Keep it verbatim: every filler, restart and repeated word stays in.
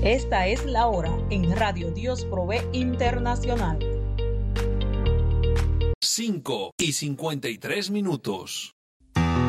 Esta es la hora en Radio Dios Provee Internacional. cinco y cincuenta y tres minutos.